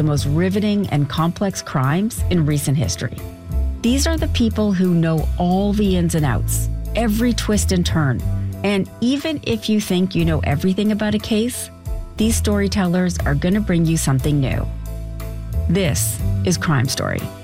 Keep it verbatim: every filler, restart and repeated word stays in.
the most riveting and complex crimes in recent history. These are the people who know all the ins and outs, every twist and turn. And even if you think you know everything about a case, these storytellers are going to bring you something new. This is Crime Story.